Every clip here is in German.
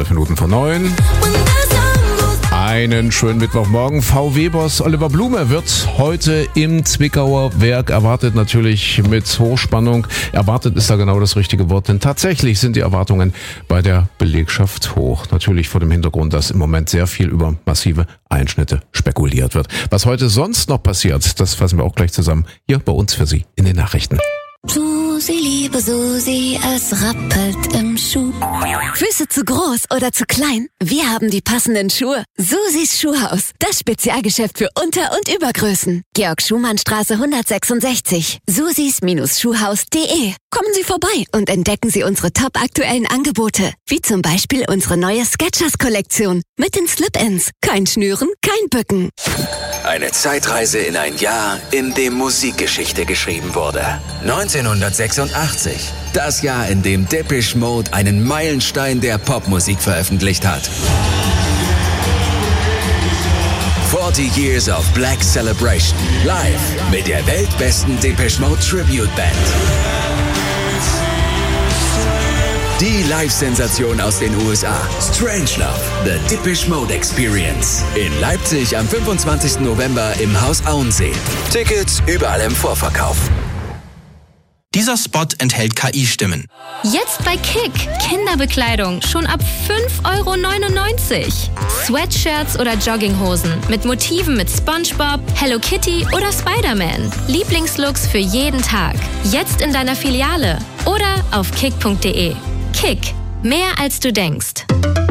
12 Minuten vor 9. Einen schönen Mittwochmorgen. VW-Boss Oliver Blume wird heute im Zwickauer Werk erwartet, natürlich mit Hochspannung. Erwartet ist da genau das richtige Wort, denn tatsächlich sind die Erwartungen bei der Belegschaft hoch. Natürlich vor dem Hintergrund, dass im Moment sehr viel über massive Einschnitte spekuliert wird. Was heute sonst noch passiert, das fassen wir auch gleich zusammen hier bei uns für Sie in den Nachrichten. Susi, liebe Susi, es rappelt im Schuh. Füße zu groß oder zu klein? Wir haben die passenden Schuhe. Susis Schuhhaus, das Spezialgeschäft für Unter- und Übergrößen. Georg-Schumann-Straße 166. susis-schuhhaus.de. Kommen Sie vorbei und entdecken Sie unsere top-aktuellen Angebote. Wie zum Beispiel unsere neue Skechers-Kollektion. Mit den Slip-Ins. Kein Schnüren, kein Bücken. Eine Zeitreise in ein Jahr, in dem Musikgeschichte geschrieben wurde. 1986. Das Jahr, in dem Depeche Mode einen Meilenstein der Popmusik veröffentlicht hat. 40 Years of Black Celebration. Live mit der weltbesten Depeche Mode Tribute Band. Die Live-Sensation aus den USA. Strangelove, The Depeche Mode Experience. In Leipzig am 25. November im Haus Auensee. Tickets überall im Vorverkauf. Dieser Spot enthält KI-Stimmen. Jetzt bei Kick. Kinderbekleidung schon ab 5,99 €. Sweatshirts oder Jogginghosen mit Motiven mit SpongeBob, Hello Kitty oder Spider-Man. Lieblingslooks für jeden Tag. Jetzt in deiner Filiale oder auf kick.de. Kick. Mehr als du denkst.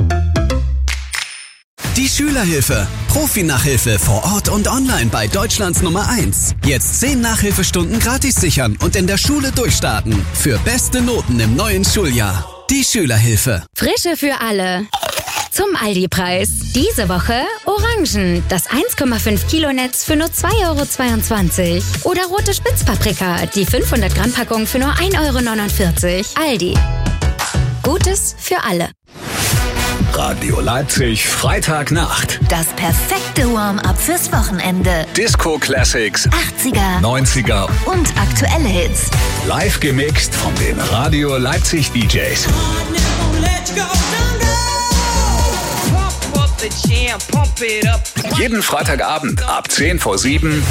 Die Schülerhilfe. Profi-Nachhilfe vor Ort und online bei Deutschlands Nummer 1. Jetzt 10 Nachhilfestunden gratis sichern und in der Schule durchstarten. Für beste Noten im neuen Schuljahr. Die Schülerhilfe. Frische für alle. Zum Aldi-Preis. Diese Woche Orangen. Das 1,5 Kilo Netz für nur 2,22 €. Oder rote Spitzpaprika. Die 500 Gramm Packung für nur 1,49 €. Aldi. Gutes für alle. Radio Leipzig, Freitagnacht. Das perfekte Warm-up fürs Wochenende. Disco Classics, 80er, 90er und aktuelle Hits. live gemixt von den Radio Leipzig DJs. Jeden Freitagabend ab 10 vor 7.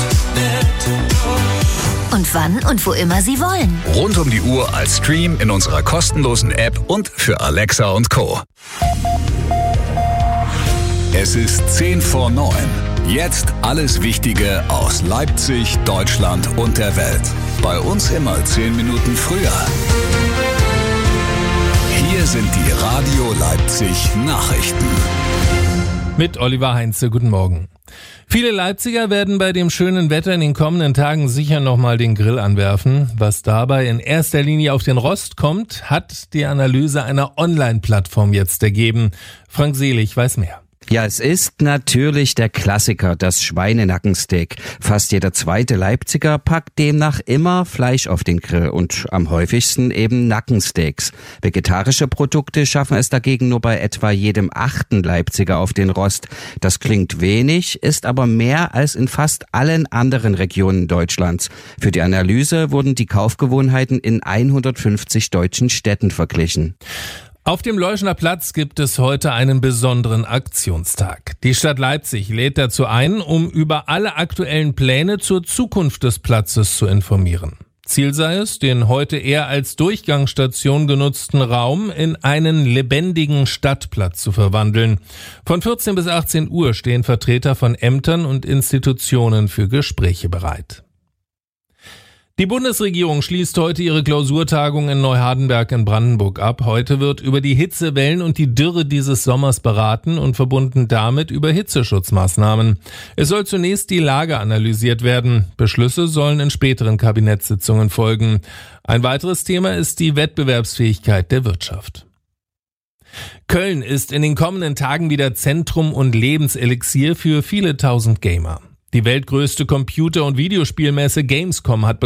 Und wann und wo immer Sie wollen. Rund um die Uhr als Stream in unserer kostenlosen App und für Alexa und Co. Es ist 10 vor 9. Jetzt alles Wichtige aus Leipzig, Deutschland und der Welt. Bei uns immer 10 Minuten früher. Hier sind die Radio Leipzig Nachrichten. Mit Oliver Heinze, guten Morgen. Viele Leipziger werden bei dem schönen Wetter in den kommenden Tagen sicher nochmal den Grill anwerfen. Was dabei in erster Linie auf den Rost kommt, hat die Analyse einer Online-Plattform jetzt ergeben. Frank Selig weiß mehr. Ja, es ist natürlich der Klassiker, das Schweinenackensteak. Fast jeder zweite Leipziger packt demnach immer Fleisch auf den Grill und am häufigsten eben Nackensteaks. Vegetarische Produkte schaffen es dagegen nur bei etwa jedem 8. Leipziger auf den Rost. Das klingt wenig, ist aber mehr als in fast allen anderen Regionen Deutschlands. Für die Analyse wurden die Kaufgewohnheiten in 150 deutschen Städten verglichen. Auf dem Leuschner Platz gibt es heute einen besonderen Aktionstag. Die Stadt Leipzig lädt dazu ein, um über alle aktuellen Pläne zur Zukunft des Platzes zu informieren. Ziel sei es, den heute eher als Durchgangsstation genutzten Raum in einen lebendigen Stadtplatz zu verwandeln. Von 14 bis 18 Uhr stehen Vertreter von Ämtern und Institutionen für Gespräche bereit. Die Bundesregierung schließt heute ihre Klausurtagung in Neuhardenberg in Brandenburg ab. Heute wird über die Hitzewellen und die Dürre dieses Sommers beraten und verbunden damit über Hitzeschutzmaßnahmen. Es soll zunächst die Lage analysiert werden. Beschlüsse sollen in späteren Kabinettssitzungen folgen. Ein weiteres Thema ist die Wettbewerbsfähigkeit der Wirtschaft. Köln ist in den kommenden Tagen wieder Zentrum und Lebenselixier für viele tausend Gamer. Die weltgrößte Computer- und Videospielmesse Gamescom hat